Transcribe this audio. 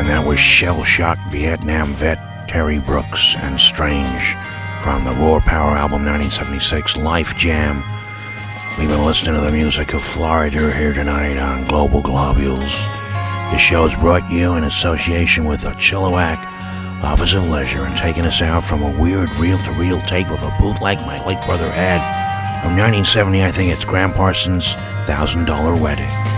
That was shell-shocked Vietnam vet Terry Brooks and Strange from the Raw Power album 1976, Life Jam. We've been listening to the music of Florida here tonight on Global Globules. This show is brought to you in association with the Chilliwack Office of Leisure and taking us out from a weird reel-to-reel tape of a bootleg my late brother had from 1970. I think it's Graham Parsons' $1,000 Wedding.